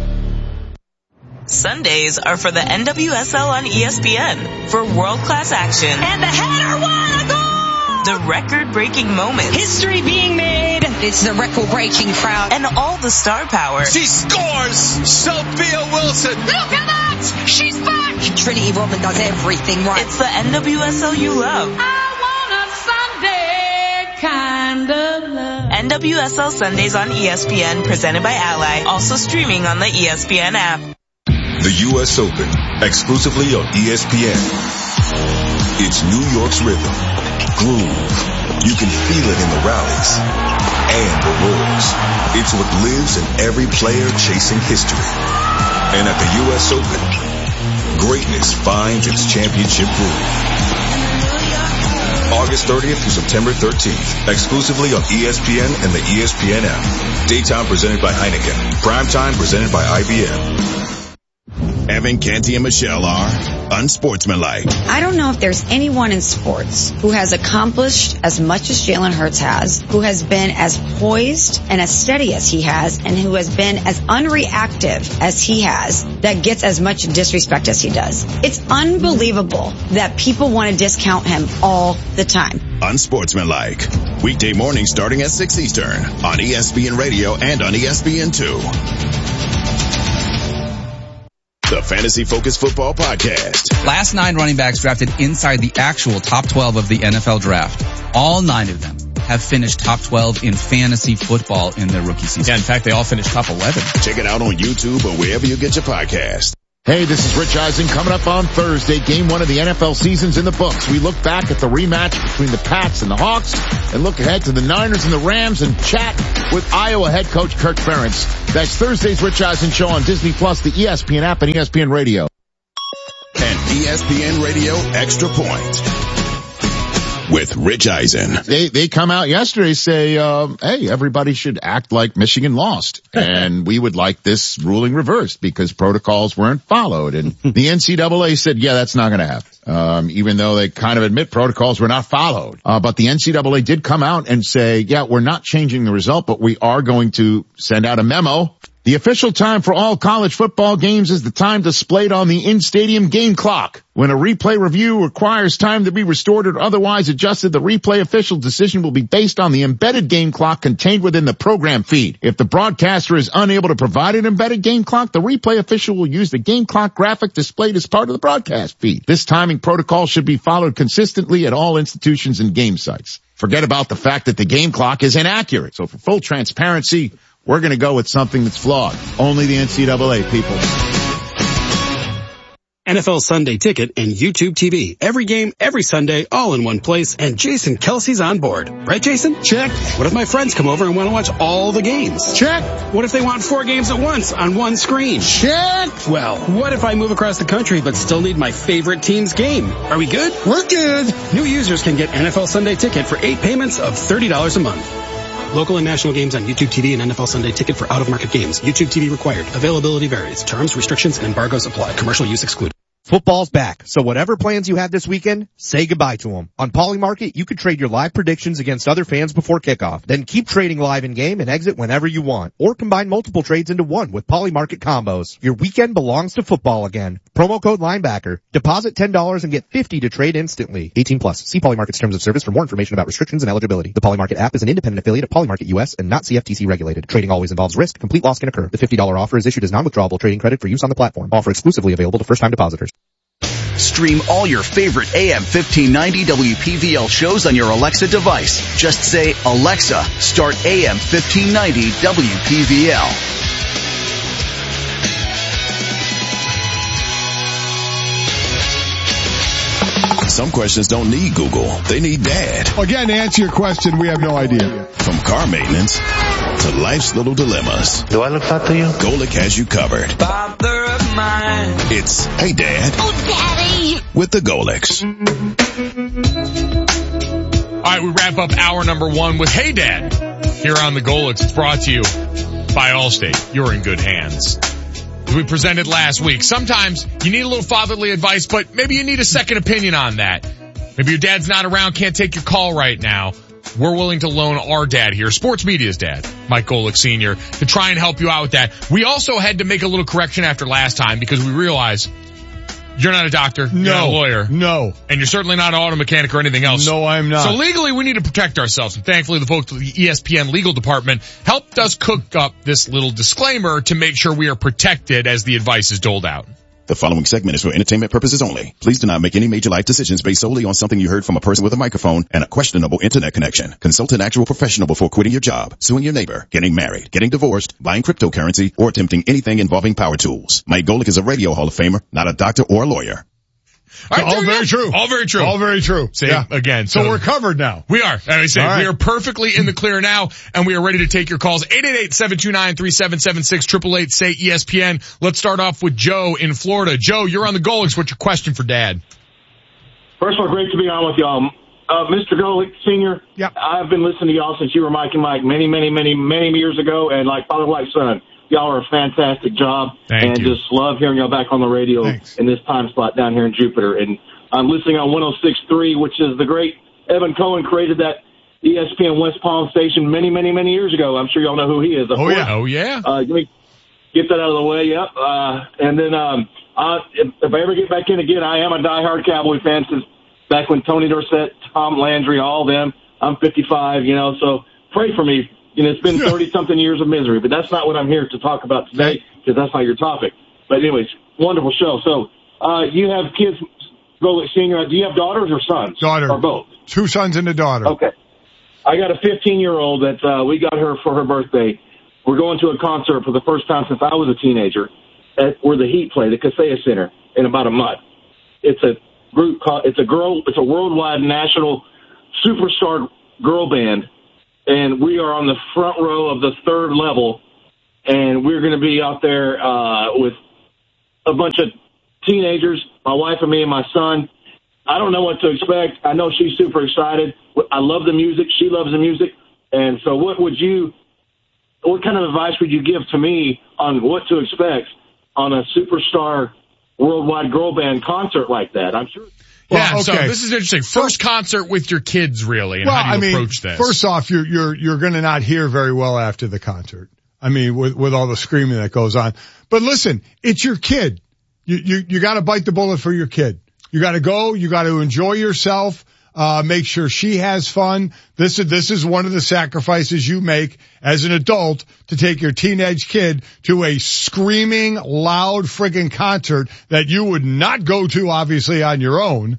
Sundays are for the NWSL on ESPN for world-class action. And the header, what a goal! The record-breaking moments. History being made. It's the record-breaking crowd. And all the star power. She scores! Sophia Wilson! Look at that! She's back! Trinity Rodman does everything right. It's the NWSL you love. I want a Sunday kind of love. NWSL Sundays on ESPN, presented by Ally. Also streaming on the ESPN app. The U.S. Open, exclusively on ESPN. It's New York's rhythm, groove. You can feel it in the rallies and the roars. It's what lives in every player chasing history. And at the U.S. Open, greatness finds its championship groove. August 30th through September 13th, exclusively on ESPN and the ESPN app. Daytime presented by Heineken. Primetime presented by IBM. Evan, Canty, and Michelle are unsportsmanlike. I don't know if there's anyone in sports who has accomplished as much as Jalen Hurts has, who has been as poised and as steady as he has, and who has been as unreactive as he has, that gets as much disrespect as he does. It's unbelievable that people want to discount him all the time. Unsportsmanlike. Weekday mornings starting at 6 Eastern on ESPN Radio and on ESPN2. The Fantasy Focus Football Podcast. Last 9 running backs drafted inside the actual top 12 of the NFL draft. All 9 of them have finished top 12 in fantasy football in their rookie season. Yeah, in fact, they all finished top 11. Check it out on YouTube or wherever you get your podcast. Hey, this is Rich Eisen. Coming up on Thursday, game 1 of the NFL season's in the books. We look back at the rematch between the Pats and the Hawks and look ahead to the Niners and the Rams and chat with Iowa head coach Kirk Ferentz. That's Thursday's Rich Eisen Show on Disney Plus, the ESPN app, and ESPN Radio. And ESPN Radio Extra Point with Rich Eisen. They come out yesterday, say, hey, everybody should act like Michigan lost. And we would like this ruling reversed because protocols weren't followed. And the NCAA said, yeah, that's not going to happen. Even though they kind of admit protocols were not followed. But the NCAA did come out and say, yeah, we're not changing the result, but we are going to send out a memo. The official time for all college football games is the time displayed on the in-stadium game clock. When a replay review requires time to be restored or otherwise adjusted, the replay official decision will be based on the embedded game clock contained within the program feed. If the broadcaster is unable to provide an embedded game clock, the replay official will use the game clock graphic displayed as part of the broadcast feed. This timing protocol should be followed consistently at all institutions and game sites. Forget about the fact that the game clock is inaccurate. So for full transparency, we're going to go with something that's flawed. Only the NCAA, people. NFL Sunday Ticket and YouTube TV. Every game, every Sunday, all in one place, and Jason Kelsey's on board. Right, Jason? Check. What if my friends come over and want to watch all the games? Check. What if they want 4 games at once on one screen? Check. Well, what if I move across the country but still need my favorite team's game? Are we good? We're good. New users can get NFL Sunday Ticket for 8 payments of $30 a month. Local and national games on YouTube TV and NFL Sunday Ticket for out-of-market games. YouTube TV required. Availability varies. Terms, restrictions, and embargoes apply. Commercial use excluded. Football's back, so whatever plans you had this weekend, say goodbye to them. On Polymarket, you can trade your live predictions against other fans before kickoff. Then keep trading live in-game and exit whenever you want. Or combine multiple trades into one with Polymarket combos. Your weekend belongs to football again. Promo code linebacker. Deposit $10 and get $50 to trade instantly. 18 plus. See Polymarket's terms of service for more information about restrictions and eligibility. The Polymarket app is an independent affiliate of Polymarket US and not CFTC regulated. Trading always involves risk. Complete loss can occur. The $50 offer is issued as non-withdrawable trading credit for use on the platform. Offer exclusively available to first-time depositors. Stream all your favorite AM 1590 WPVL shows on your Alexa device. Just say, Alexa, start AM 1590 WPVL. Some questions don't need Google. They need Dad. Again, to answer your question, we have no idea. From car maintenance to life's little dilemmas. Do I look fat to you? Golic has you covered. Father of mine. It's Hey Dad. Oh, Daddy. With the Golics. All right, we wrap up hour number 1 with Hey Dad here on the Golics. It's brought to you by Allstate. You're in good hands. As we presented last week, sometimes you need a little fatherly advice, but maybe you need a second opinion on that. Maybe your dad's not around, can't take your call right now. We're willing to loan our dad here, sports media's dad, Mike Golic Sr., to try and help you out with that. We also had to make a little correction after last time because we realized you're not a doctor, you're not a lawyer. No. And you're certainly not an auto mechanic or anything else. No, I'm not. So legally we need to protect ourselves. And thankfully the folks at the ESPN legal department helped us cook up this little disclaimer to make sure we are protected as the advice is doled out. The following segment is for entertainment purposes only. Please do not make any major life decisions based solely on something you heard from a person with a microphone and a questionable internet connection. Consult an actual professional before quitting your job, suing your neighbor, getting married, getting divorced, buying cryptocurrency, or attempting anything involving power tools. Mike Golic is a radio Hall of Famer, not a doctor or a lawyer. All very true. All very true. All very true. Say yeah. Again. So we're covered now. We are. And I say right. We are perfectly in the clear now, and we are ready to take your calls. 888-729-3776, 888-SAY-ESPN. Let's start off with Joe in Florida. Joe, you're on the Golics. What's your question for Dad? First of all, great to be on with y'all. Mr. Golic Sr., I've been listening to y'all since you were Mike and Mike many years ago, and like father, like son. Y'all are a fantastic job. Thank you. Just love hearing y'all back on the radio in this time slot down here in Jupiter. And I'm listening on 106.3, which is the great Evan Cohen created that ESPN West Palm station many years ago. I'm sure y'all know who he is. Oh, yeah. Let me get that out of the way. Yep. And then if I ever get back in again, I am a diehard Cowboy fan since back when Tony Dorsett, Tom Landry, all of them. I'm 55, so pray for me. It's been 30-something years of misery, but that's not what I'm here to talk about today because that's not your topic. But anyways, wonderful show. So you have kids, Golic Sr. Do you have daughters or sons? Daughter. Or both? 2 sons and a daughter. Okay. I got a 15-year-old that we got her for her birthday. We're going to a concert for the first time since I was a teenager. at where the Heat play, the Kaseya Center, in about a month. It's a group called, it's a worldwide national superstar girl band, and we are on the front row of the third level, and we're going to be out there with a bunch of teenagers, my wife and me and my son. I don't know what to expect. I know she's super excited. I love the music. She loves the music. And so what kind of advice would you give to me on what to expect on a superstar worldwide girl band concert like that? I'm sure. Yeah, so this is interesting. First concert with your kids, really, and how do you approach this? First off, you're going to not hear very well after the concert. I mean, with all the screaming that goes on. But listen, it's your kid. You got to bite the bullet for your kid. You got to go. You got to enjoy yourself. Make sure she has fun. This is one of the sacrifices you make as an adult to take your teenage kid to a screaming, loud friggin' concert that you would not go to, obviously, on your own.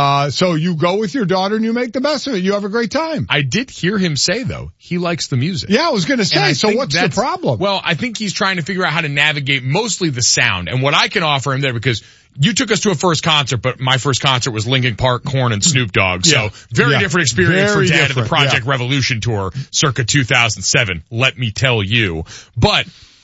So you go with your daughter and you make the best of it. You have a great time. I did hear him say, though, he likes the music. Yeah, I was going to say, so what's the problem? Well, I think he's trying to figure out how to navigate mostly the sound. And what I can offer him there, because you took us to a first concert, but my first concert was Linkin Park, Korn, and Snoop Dogg. So very different experience for Dad at the Project Revolution tour circa 2007, let me tell you. But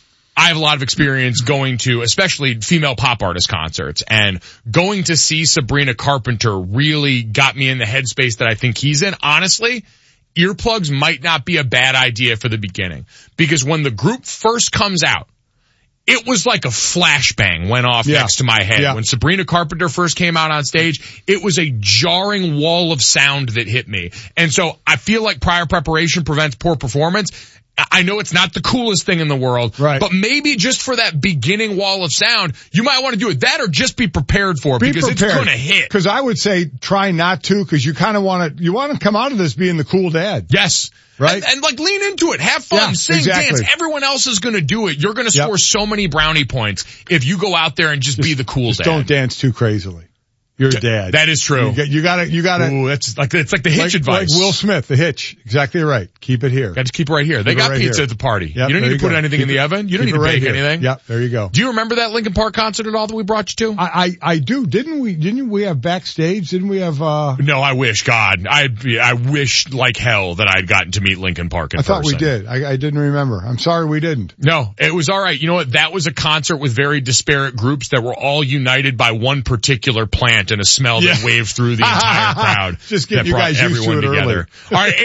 I have a lot of experience going to, especially female pop artist concerts, and going to see Sabrina Carpenter really got me in the headspace that I think he's in. Honestly, earplugs might not be a bad idea for the beginning, because when the group first comes out, it was like a flashbang went off next to my head. Yeah. When Sabrina Carpenter first came out on stage, it was a jarring wall of sound that hit me. And so I feel like prior preparation prevents poor performance. I know it's not the coolest thing in the world, right, but maybe just for that beginning wall of sound, you might want to do it. That or just be prepared for it, because it's going to hit. Because I would say try not to, because you kind of want to come out of this being the cool dad. Yes. Right? And like lean into it. Have fun. Sing, dance. Everyone else is going to do it. You're going to score so many brownie points if you go out there and just be the cool dad. Don't dance too crazily. You're a dad. That is true. You gotta. Ooh, it's like the Hitch advice. Like Will Smith, the Hitch. Exactly right. Keep it here. Got to keep it right here. They got pizza at the party. Yep, you don't need to put anything in the oven. You don't need to bake anything. Yep, there you go. Do you remember that Linkin Park concert at all that we brought you to? I do. Didn't we have backstage? Didn't we have, No, I wish, God. I wish like hell that I'd gotten to meet Linkin Park in person. I thought we did. I didn't remember. I'm sorry we didn't. No, it was alright. You know what? That was a concert with very disparate groups that were all united by one particular plant and a smell that waved through the entire crowd. Just get you guys used to it together. Early. All right,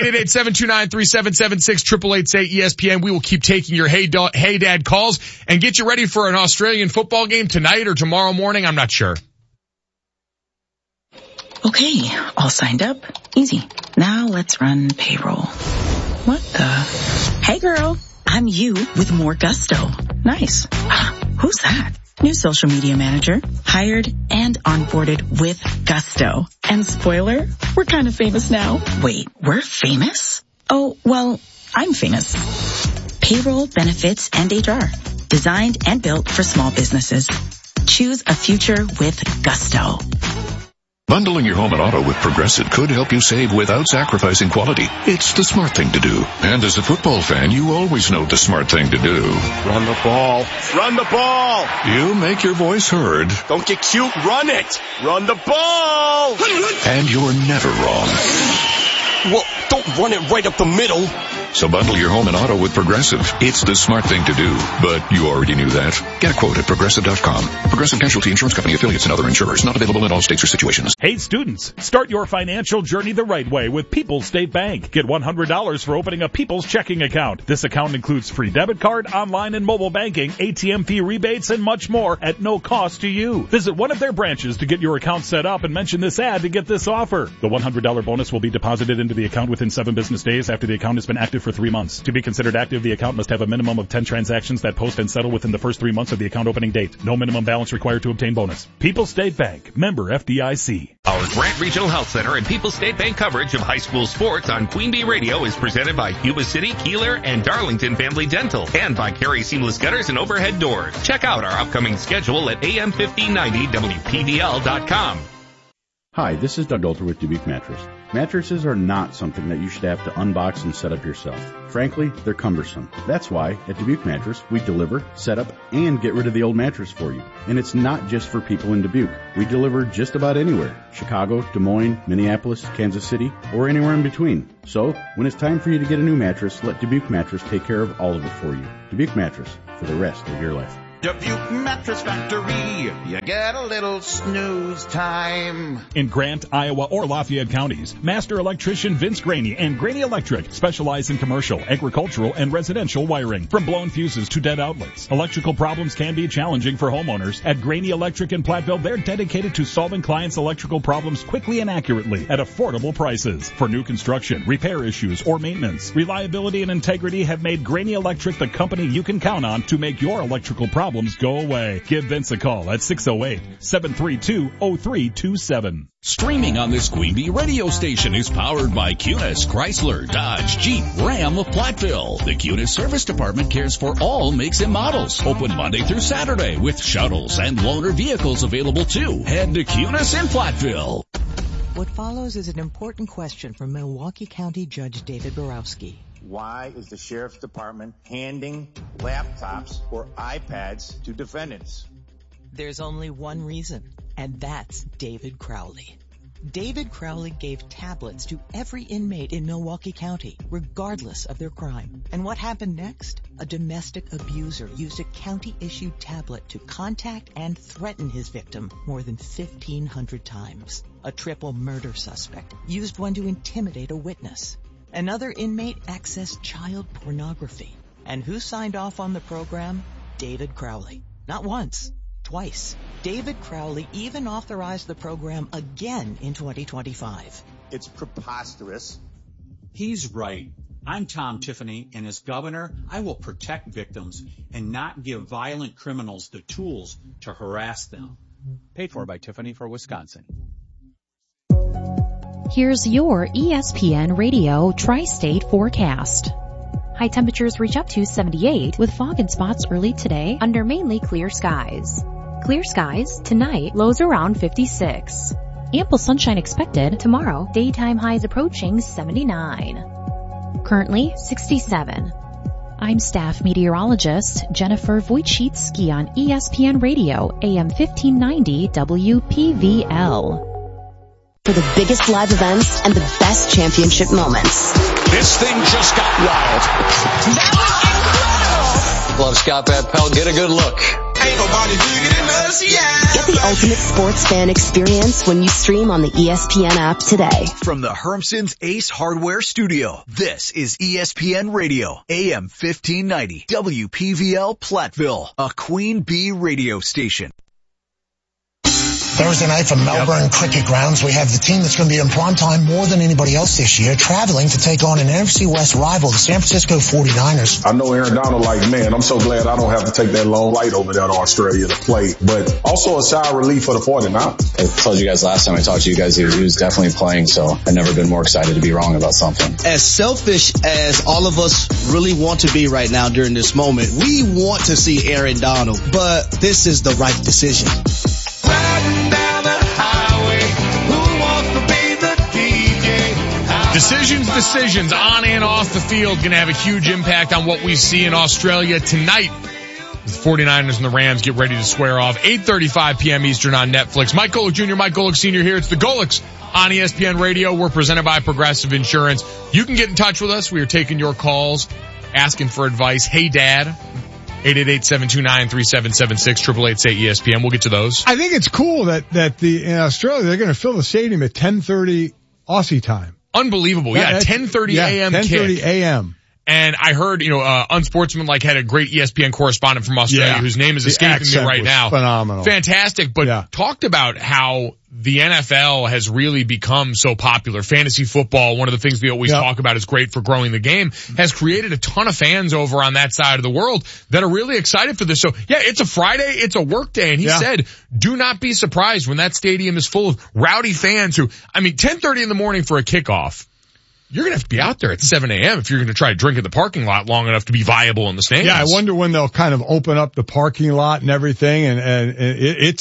888-729-3776, 888-878-ESPN. We will keep taking your Hey Dad calls and get you ready for an Australian football game tonight or tomorrow morning. I'm not sure. Okay, all signed up. Easy. Now let's run payroll. What the? Hey girl, I'm you with more gusto. Nice. Who's that? New social media manager, hired and onboarded with gusto. And spoiler, we're kind of famous now. Wait, we're famous? Oh, well, I'm famous. Payroll, benefits, and HR. Designed and built for small businesses. Choose a future with gusto. Bundling your home and auto with Progressive could help you save without sacrificing quality. It's the smart thing to do. And as a football fan, you always know the smart thing to do. Run the ball. Run the ball. You make your voice heard. Don't get cute. Run it. Run the ball. And you're never wrong. Well, don't run it right up the middle. So bundle your home and auto with Progressive. It's the smart thing to do. But you already knew that. Get a quote at Progressive.com. Progressive Casualty Insurance Company, affiliates, and other insurers. Not available in all states or situations. Hey students, start your financial journey the right way with People's State Bank. Get $100 for opening a People's checking account. This account includes free debit card, online and mobile banking, ATM fee rebates, and much more at no cost to you. Visit one of their branches to get your account set up and mention this ad to get this offer. The $100 bonus will be deposited into the account within 7 business days after the account has been active for 3 months. To be considered active, the account must have a minimum of 10 transactions that post and settle within the first 3 months of the account opening date. No minimum balance required to obtain bonus. People's State Bank. Member FDIC. Our Grant Regional Health Center and People's State Bank coverage of high school sports on Queen Bee Radio is presented by Yuba City, Keeler, and Darlington Family Dental, and by Carey Seamless Gutters and Overhead Doors. Check out our upcoming schedule at am1590wpvl.com. Hi, this is Doug Dolter with Dubuque Mattress. Mattresses are not something that you should have to unbox and set up yourself. Frankly, they're cumbersome. That's why at Dubuque Mattress, we deliver, set up, and get rid of the old mattress for you. And it's not just for people in Dubuque. We deliver just about anywhere. Chicago, Des Moines, Minneapolis, Kansas City, or anywhere in between. So, when it's time for you to get a new mattress, let Dubuque Mattress take care of all of it for you. Dubuque Mattress, for the rest of your life. Dubuque Mattress Factory, you get a little snooze time. In Grant, Iowa, or Lafayette counties, master electrician Vince Graney and Graney Electric specialize in commercial, agricultural, and residential wiring. From blown fuses to dead outlets, electrical problems can be challenging for homeowners. At Graney Electric in Platteville, they're dedicated to solving clients' electrical problems quickly and accurately at affordable prices. For new construction, repair issues, or maintenance, reliability and integrity have made Graney Electric the company you can count on to make your electrical problems go away. Give Vince a call at 608-732-0327. Streaming on this Queen Bee radio station is powered by Cunis, Chrysler, Dodge, Jeep, Ram of Platteville. The Cunis Service Department cares for all makes and models. Open Monday through Saturday with shuttles and loaner vehicles available too. Head to Cunis in Platteville. What follows is an important question from Milwaukee County Judge David Borowski. Why is the Sheriff's Department handing laptops or iPads to defendants? There's only one reason, and that's David Crowley. David Crowley gave tablets to every inmate in Milwaukee County, regardless of their crime. And what happened next? A domestic abuser used a county-issued tablet to contact and threaten his victim more than 1,500 times. A triple murder suspect used one to intimidate a witness. Another inmate accessed child pornography. And who signed off on the program? David Crowley. Not once, twice. David Crowley even authorized the program again in 2025. It's preposterous. He's right. I'm Tom Tiffany, and as governor, I will protect victims and not give violent criminals the tools to harass them. Paid for by Tiffany for Wisconsin. Here's your ESPN Radio Tri-State forecast. High temperatures reach up to 78 with fog and spots early today under mainly clear skies. Clear skies tonight, lows around 56. Ample sunshine expected tomorrow, daytime highs approaching 79. Currently 67. I'm staff meteorologist Jennifer Wojcicki on ESPN Radio, AM 1590 WPVL. For the biggest live events and the best championship moments. This thing just got wild. That was incredible! Love Scott Van Pelt. Get a good look. Ain't nobody bigger than us, yeah. Get the ultimate sports fan experience when you stream on the ESPN app today. From the Hermson's Ace Hardware Studio, this is ESPN Radio, AM 1590, WPVL Platteville, a Queen Bee radio station. Thursday night from Melbourne Cricket Grounds, we have the team that's going to be in prime time more than anybody else this year, traveling to take on an NFC West rival, the San Francisco 49ers. I know Aaron Donald like, man, I'm so glad I don't have to take that long flight over there to Australia to play, but also a sigh of relief for the 49ers. I told you guys last time I talked to you guys, he was definitely playing, so I've never been more excited to be wrong about something. As selfish as all of us really want to be right now during this moment, we want to see Aaron Donald, but this is the right decision. Decisions on and off the field going to have a huge impact on what we see in Australia tonight. The 49ers and the Rams get ready to square off. 8:35 p.m. Eastern on Netflix. Mike Golick Jr., Mike Golick Sr. here. It's the Golicks on ESPN Radio. We're presented by Progressive Insurance. You can get in touch with us. We are taking your calls, asking for advice. Hey, Dad. 888-729-3776, 888-SAY-ESPN. We'll get to those. I think it's cool that in Australia, they're going to fill the stadium at 10:30 Aussie time. Unbelievable. Yeah, 10:30 a.m. 10:30 a.m. And I heard, Unsportsmanlike had a great ESPN correspondent from Australia whose name is escaping me right now. Phenomenal. Fantastic, but talked about how the NFL has really become so popular. Fantasy football, one of the things we always talk about is great for growing the game, has created a ton of fans over on that side of the world that are really excited for this. So yeah, it's a Friday, it's a work day, and he said, do not be surprised when that stadium is full of rowdy fans who, 10:30 in the morning for a kickoff. You're going to have to be out there at 7 a.m. if you're going to try to drink in the parking lot long enough to be viable in the stands. Yeah, I wonder when they'll kind of open up the parking lot and everything. And it's,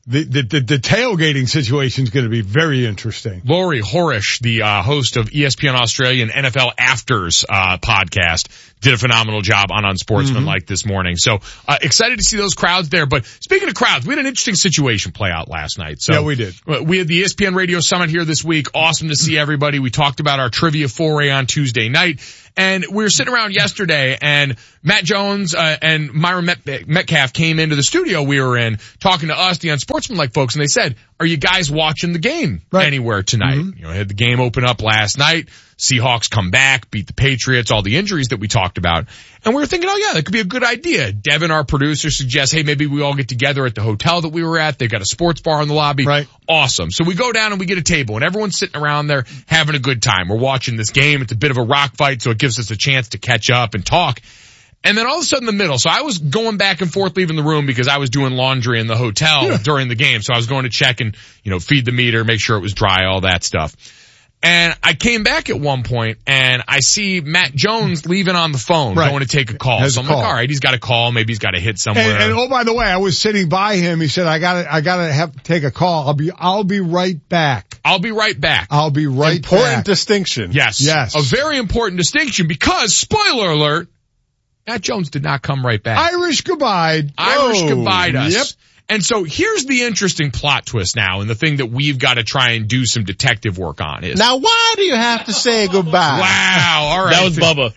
the tailgating situation is going to be very interesting. Lori Horish, the host of ESPN Australia and NFL Afters podcast, did a phenomenal job on Unsportsmanlike this morning. So excited to see those crowds there. But speaking of crowds, we had an interesting situation play out last night. So yeah, we did. We had the ESPN Radio Summit here this week. Awesome to see everybody. We talked about our trivia foray on Tuesday night. And we were sitting around yesterday, and Matt Jones and Myron Metcalf came into the studio we were in, talking to us, the Unsportsmanlike folks, and they said, "Are you guys watching the game anywhere tonight?" You know, had the game open up last night. Seahawks come back, beat the Patriots, all the injuries that we talked about. And we were thinking, oh yeah, that could be a good idea. Devin, our producer, suggests, hey, maybe we all get together at the hotel that we were at. They've got a sports bar in the lobby. Right. Awesome. So we go down and we get a table, and everyone's sitting around there having a good time. We're watching this game. It's a bit of a rock fight, so it gives us a chance to catch up and talk. And then all of a sudden in the middle, so I was going back and forth leaving the room because I was doing laundry in the hotel during the game. So I was going to check and, feed the meter, make sure it was dry, all that stuff. And I came back at one point and I see Matt Jones leaving on the phone, going to take a call. So I'm like, all right, he's got a call. Maybe he's got to hit somewhere. And oh, by the way, I was sitting by him. He said, I gotta have to take a call. I'll be right back. I'll be right back. I'll be right back. Important distinction. Yes. A very important distinction because, spoiler alert, Matt Jones did not come right back. Irish goodbye. Irish goodbye us. Yep. And so here's the interesting plot twist now, and the thing that we've got to try and do some detective work on is. Now, why do you have to say goodbye? Wow, all right. That was Bubba.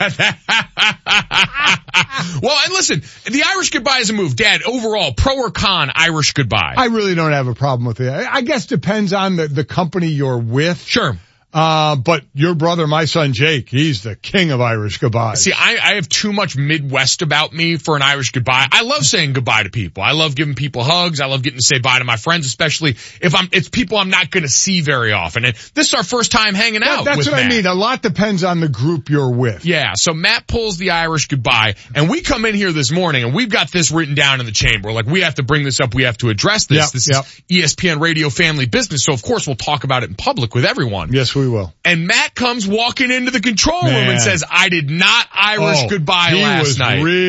Well, and listen, the Irish goodbye is a move. Dad, overall, pro or con Irish goodbye? I really don't have a problem with it. I guess depends on the company you're with. Sure. But your brother, my son Jake, he's the king of Irish goodbye. See, I have too much Midwest about me for an Irish goodbye. I love saying goodbye to people. I love giving people hugs. I love getting to say bye to my friends, especially if it's people I'm not going to see very often. And this is our first time hanging out. That's with what Matt. I mean. A lot depends on the group you're with. Yeah. So Matt pulls the Irish goodbye, and we come in here this morning, and we've got this written down in the chamber. Like, we have to bring this up. We have to address this. This is ESPN Radio family business. So of course we'll talk about it in public with everyone. Yes, we will. And Matt comes walking into the control room and says, I did not Irish goodbye last night. He was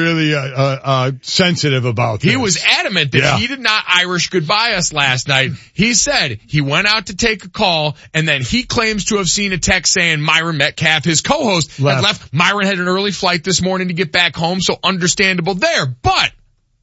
really sensitive about this. He was adamant that he did not Irish goodbye us last night. He said he went out to take a call, and then he claims to have seen a text saying Myron Metcalf, his co-host, had left. Myron had an early flight this morning to get back home, so understandable there. But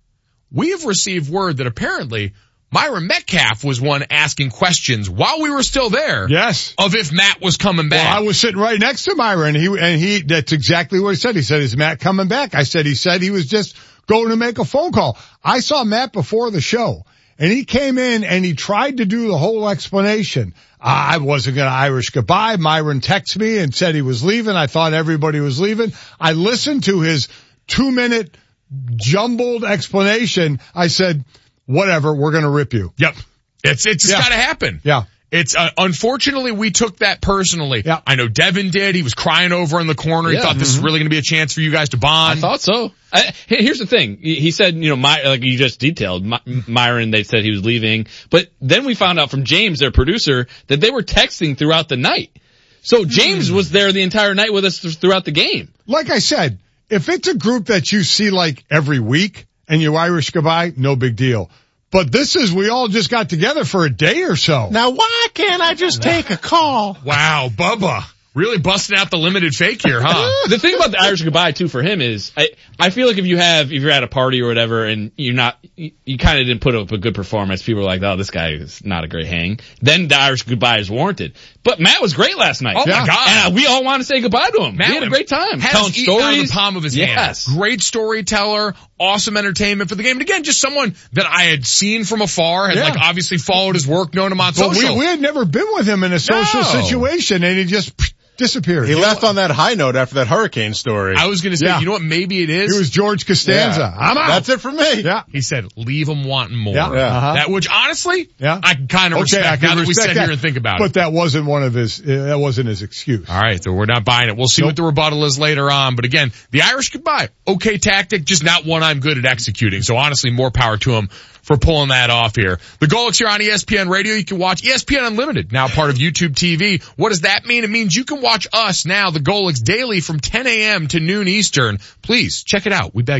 we have received word that apparently Myron Metcalf was one asking questions while we were still there. Yes. Of if Matt was coming back. Well, I was sitting right next to Myron, and he that's exactly what he said. He said, is Matt coming back? I said, he said he was just going to make a phone call. I saw Matt before the show, and he came in and he tried to do the whole explanation. I wasn't going to Irish goodbye. Myron texted me and said he was leaving. I thought everybody was leaving. I listened to his 2-minute jumbled explanation. I said, whatever, we're going to rip you. Yep. It's got to happen. Yeah. It's, unfortunately, we took that personally. Yeah. I know Devin did. He was crying over in the corner. He thought this is really going to be a chance for you guys to bond. I thought so. Here's the thing. He said, like you just detailed, Myron, they said he was leaving. But then we found out from James, their producer, that they were texting throughout the night. So James was there the entire night with us throughout the game. Like I said, if it's a group that you see like every week and you Irish goodbye, no big deal. But we all just got together for a day or so. Now, why can't I just take a call? Wow, Bubba. Really busting out the limited fake here, huh? The thing about the Irish goodbye too for him is, I feel like if you're at a party or whatever and you kind of didn't put up a good performance, people are like, oh, this guy is not a great hang. Then the Irish goodbye is warranted. But Matt was great last night. Oh my God. And we all want to say goodbye to him. Matt we had a great time. Telling stories. Out of the palm of his hand. Yes. Great storyteller. Awesome entertainment for the game. And again, just someone that I had seen from afar, had obviously followed his work, known him on social. We had never been with him in a social situation, and he just disappeared. He left on that high note after that hurricane story. I was going to say, you know what? Maybe it is. It was George Costanza. Yeah. I'm out. That's it for me. Yeah. He said, leave him wanting more. Yeah. That, which honestly, I can kind of respect now that we sit here and think about it. But that wasn't that wasn't his excuse. All right. So we're not buying it. We'll see what the rebuttal is later on. But again, the Irish goodbye. Okay tactic, just not one I'm good at executing. So honestly, more power to him for pulling that off here. The Golics here on ESPN Radio. You can watch ESPN Unlimited, now part of YouTube TV. What does that mean? It means you can watch us now, the Golics, daily from 10 a.m. to noon Eastern. Please check it out. We beg you.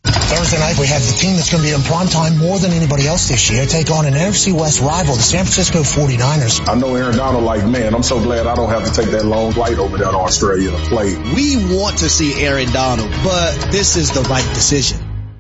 Thursday night, we have the team that's going to be in prime time more than anybody else this year take on an NFC West rival, the San Francisco 49ers. I know Aaron Donald like, man, I'm so glad I don't have to take that long flight over there to Australia to play. We want to see Aaron Donald, but this is the right decision.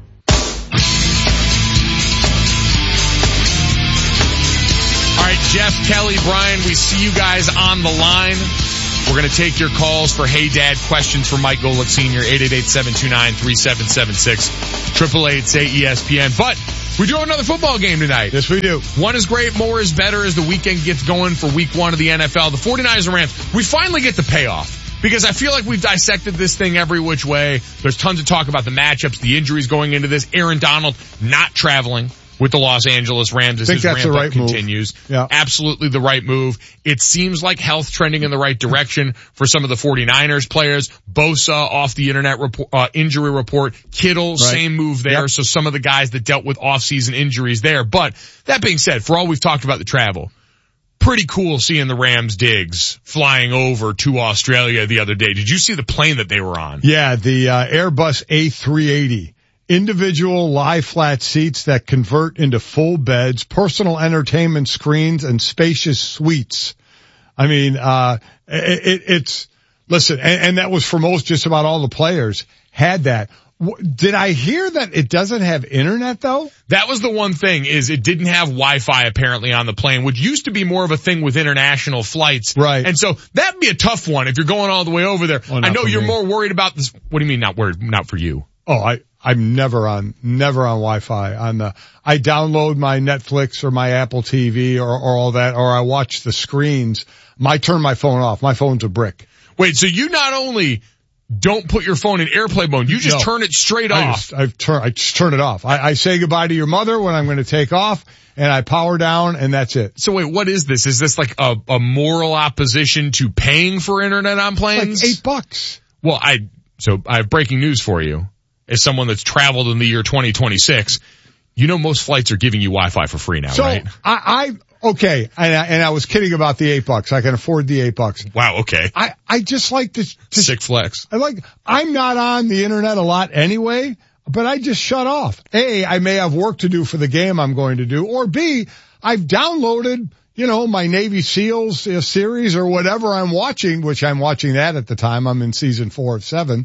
All right, Jeff, Kelly, Brian, we see you guys on the line. We're going to take your calls for Hey Dad questions for Mike Golick Sr., 888-729-3776, 888-SAY-ESPN. But we do have another football game tonight. Yes, we do. One is great, more is better as the weekend gets going for week 1 of the NFL. The 49ers and Rams, we finally get the payoff. Because I feel like we've dissected this thing every which way. There's tons of talk about the matchups, the injuries going into this. Aaron Donald not traveling with the Los Angeles Rams as his ramp-up continues. Yeah. Absolutely the right move. It seems like health trending in the right direction for some of the 49ers players. Bosa off the internet injury report. Kittle, same move there. Yep. So some of the guys that dealt with off-season injuries there. But that being said, for all we've talked about the travel, pretty cool seeing the Rams Diggs flying over to Australia the other day. Did you see the plane that they were on? Yeah, the Airbus A380. Individual lie flat seats that convert into full beds, personal entertainment screens, and spacious suites. I mean, listen, and that was for just about all the players had that. Did I hear that it doesn't have internet though? That was the one thing, is it didn't have Wi-Fi apparently on the plane, which used to be more of a thing with international flights. Right. And so that'd be a tough one if you're going all the way over there. I know you're more worried about this. What do you mean not worried? Not for you. Oh, I'm never on Wi-Fi. I download my Netflix or my Apple TV or all that, or I watch the screens. I turn my phone off. My phone's a brick. Wait, so you not only don't put your phone in airplane mode, you just turn it straight off. I just turn it off. I say goodbye to your mother when I'm going to take off, and I power down, and that's it. So wait, what is this? Is this like a moral opposition to paying for internet on planes? Like $8. Well, I have breaking news for you. As someone that's traveled in the year 2026, you know most flights are giving you Wi-Fi for free now, right? Okay, and I was kidding about the $8. I can afford the $8. Wow, okay. I just like to sick flex. I'm not on the internet a lot anyway, but I just shut off. A, I may have work to do for the game I'm going to do, or B, I've downloaded, my Navy SEALs series or whatever I'm watching, which I'm watching that at the time. I'm in season 4 of 7.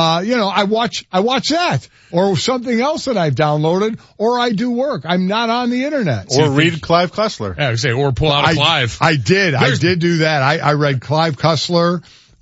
I watch that or something else that I've downloaded, or I do work. I'm not on the internet. Or read Clive Cussler. Yeah, I would say, or pull out a Clive. I did do that. I read Clive Cussler.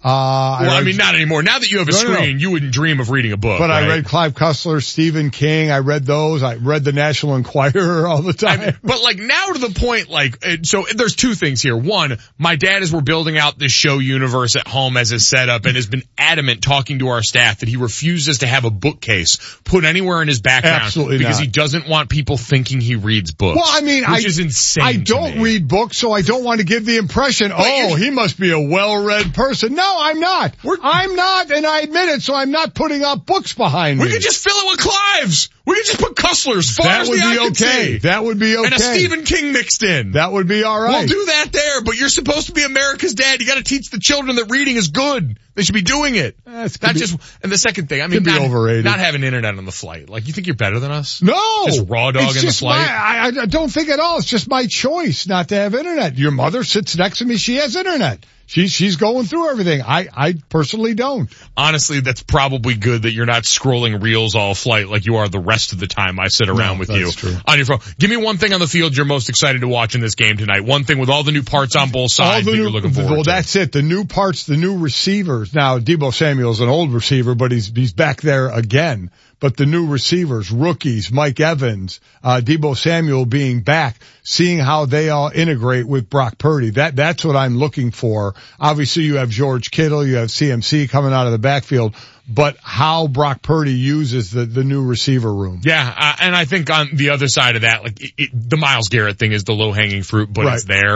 I mean, not anymore. Now that you have a screen, you wouldn't dream of reading a book. But right? I read Clive Cussler, Stephen King. I read those. I read the National Enquirer all the time. But now to the point, so there's two things here. One, my dad, as we're building out this show universe at home as a setup, and has been adamant talking to our staff that he refuses to have a bookcase put anywhere in his background. Absolutely because not. He doesn't want people thinking he reads books. Well, I mean, which is insane. I don't read books, so I don't want to give the impression, he must be a well-read person. No, I'm not. I'm not, and I admit it, so I'm not putting up books behind me. We could just fill it with Clives. We could just put Cusslers far as the eye can see. That would be okay. And a Stephen King mixed in. That would be all right. We'll do that there, but you're supposed to be America's dad. You got to teach the children that reading is good. They should be doing it. And the second thing, I mean, not having internet on the flight. You think you're better than us? No. Just raw dog in the flight? I don't think at all. It's just my choice not to have internet. Your mother sits next to me. She has internet. She's going through everything. I personally don't. Honestly, that's probably good that you're not scrolling reels all flight like you are the rest of the time I sit around with you on your phone. Give me one thing on the field you're most excited to watch in this game tonight. One thing with all the new parts on both sides that you're looking forward to. Well, that's it. The new parts, the new receivers. Now, Deebo Samuel's an old receiver, but he's back there again. But the new receivers, rookies, Mike Evans, Deebo Samuel being back, seeing how they all integrate with Brock Purdy. That's what I'm looking for. Obviously, you have George Kittle, you have CMC coming out of the backfield, but how Brock Purdy uses the new receiver room. Yeah, and I think on the other side of that, the Myles Garrett thing is the low-hanging fruit, but it's there.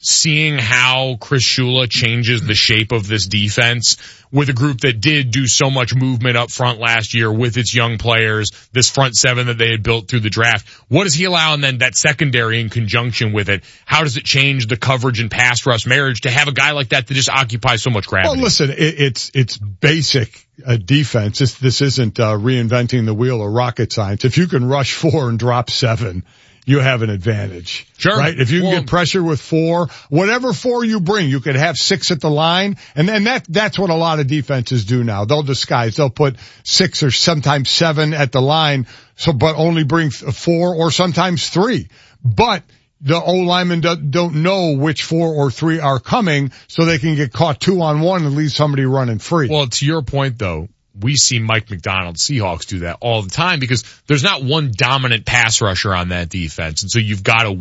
seeing how Chris Shula changes the shape of this defense with a group that did do so much movement up front last year with its young players, this front seven that they had built through the draft. What does he allow? And then that secondary in conjunction with it, how does it change the coverage and pass rush marriage to have a guy like that that just occupies so much gravity? Well, listen, it's basic defense. This isn't reinventing the wheel or rocket science. If you can rush 4 and drop 7, you have an advantage. Sure. Right? If you can get pressure with 4, whatever 4 you bring, you could have 6 at the line. And then that's what a lot of defenses do now. They'll disguise. They'll put 6 or sometimes 7 at the line, but only bring 4 or sometimes 3. But the O-linemen don't know which 4 or 3 are coming, so they can get caught 2-on-1 and leave somebody running free. Well, to your point though, we see Mike McDonald, Seahawks do that all the time because there's not one dominant pass rusher on that defense. And so you've got to